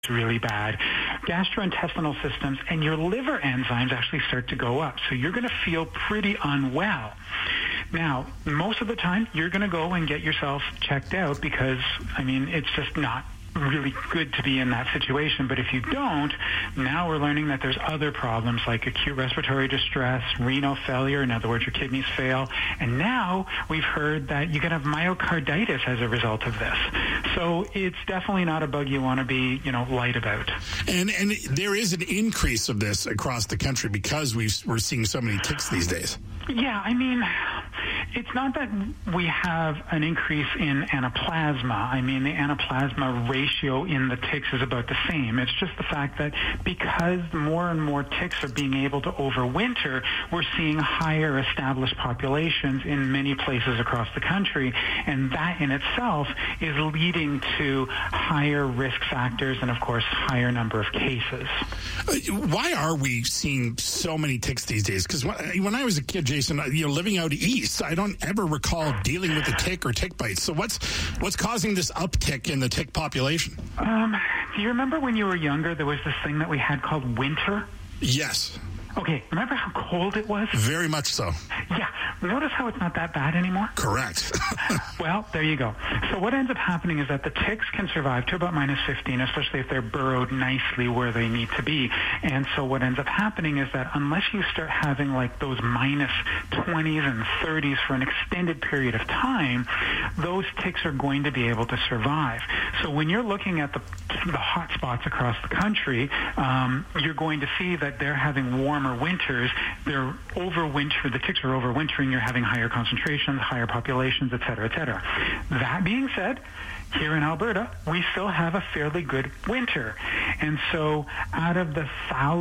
really bad, gastrointestinal systems, and your liver enzymes actually start to go up. So you're going to feel pretty unwell. Now, most of the time, you're going to go and get yourself checked out because, I mean, it's just not really good to be in that situation. But if you don't, now we're learning that there's other problems like acute respiratory distress, renal failure, in other words, your kidneys fail, and now we've heard that you can have myocarditis as a result of this. So it's definitely not a bug you want to be, light about. And there is an increase of this across the country because we're seeing so many ticks these days. Yeah, I mean, it's not that we have an increase in anaplasma. I mean, the anaplasma ratio in the ticks is about the same. It's just the fact that because more and more ticks are being able to overwinter, we're seeing higher established populations in many places across the country, and that in itself is leading to higher risk factors and, of course, higher number of cases. Why are we seeing so many ticks these days? Because when I was a kid, Jason, living out east, I don't ever recall dealing with a tick or tick bites. So what's causing this uptick in the tick population? Do you remember when you were younger, there was this thing that we had called winter? Yes. Okay, remember how cold it was? Very much so. Yeah. Notice how it's not that bad anymore? Correct. Well, there you go. So what ends up happening is that the ticks can survive to about minus 15, especially if they're burrowed nicely where they need to be. And so what ends up happening is that unless you start having like those minus 20s and 30s for an extended period of time, those ticks are going to be able to survive. So when you're looking at the hot spots across the country, you're going to see that they're having warmer winters. The ticks are overwintering. You're having higher concentrations, higher populations, et cetera, et cetera. That being said, here in Alberta, we still have a fairly good winter. And so out of the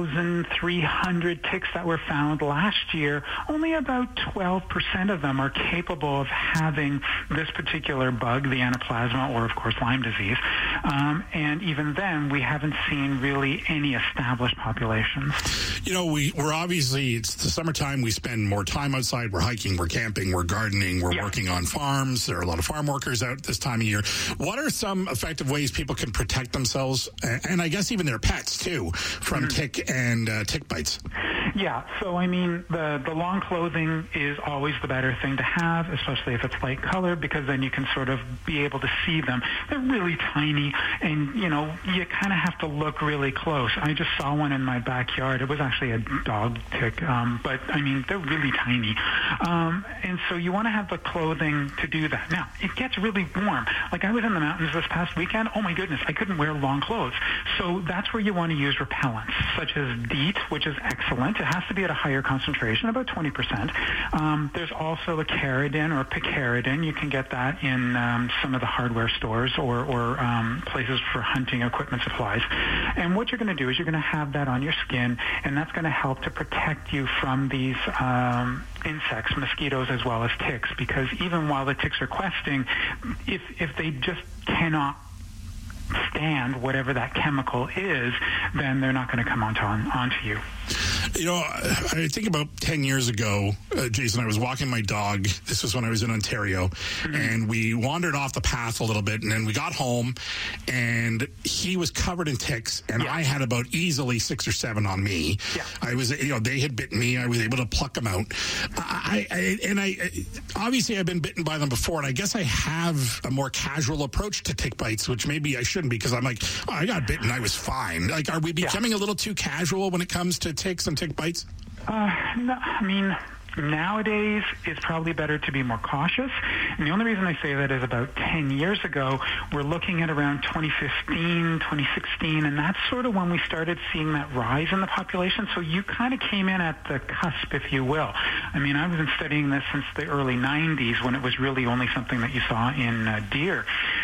1,300 ticks that were found last year, only about 12% of them are capable of having this particular bug, the anaplasma, or of course Lyme disease. And even then, we haven't seen really any established populations. We're obviously, it's the summertime, we spend more time outside, we're hiking, we're camping, we're gardening, we're working on farms. There are a lot of farm workers out this time of year. What are some effective ways people can protect themselves, and I guess even their pets too, from tick and tick bites? Yeah, so I mean, the long clothing is always the better thing to have, especially if it's light colored, because then you can sort of be able to see them. They're really tiny, and you kind of have to look really close. I just saw one in my backyard. It was actually a dog tick, but I mean, they're really tiny. And so you want to have the clothing to do that. Now, it gets really warm. Like I was in the mountains this past weekend. Oh my goodness, I couldn't wear long clothes. So that's where you want to use repellents, such as DEET, which is excellent. It has to be at a higher concentration, about 20%. There's also a Caridin or picaridin. You can get that in some of the hardware stores or places for hunting equipment supplies. And what you're going to do is you're going to have that on your skin, and that's going to help to protect you from these insects, mosquitoes as well as ticks, because even while the ticks are questing, if they just cannot stand whatever that chemical is, then they're not going to come onto you. I think about 10 years ago, Jason, I was walking my dog. This was when I was in Ontario, and we wandered off the path a little bit, and then we got home, and he was covered in ticks, and I had about easily 6 or 7 on me. Yeah. I was, they had bitten me. I was able to pluck them out. Obviously I've been bitten by them before, and I guess I have a more casual approach to tick bites, which maybe I shouldn't, because I'm like, I got bitten, I was fine. Like, are we becoming a little too casual when it comes to ticks and tick bites? No, I mean, nowadays it's probably better to be more cautious. And the only reason I say that is about 10 years ago, we're looking at around 2015, 2016, and that's sort of when we started seeing that rise in the population. So you kind of came in at the cusp, if you will. I mean, I've been studying this since the early 90s, when it was really only something that you saw in deer.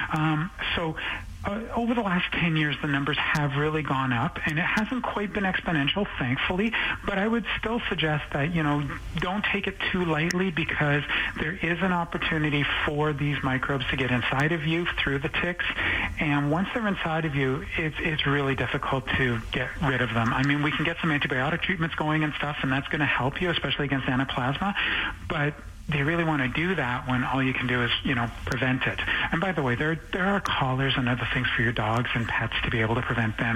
Over the last 10 years, the numbers have really gone up, and it hasn't quite been exponential, thankfully, but I would still suggest that, don't take it too lightly, because there is an opportunity for these microbes to get inside of you through the ticks, and once they're inside of you, it's really difficult to get rid of them. I mean, we can get some antibiotic treatments going and stuff, and that's going to help you, especially against anaplasma, but do you really want to do that when all you can do is, prevent it? And by the way, there are collars and other things for your dogs and pets to be able to prevent them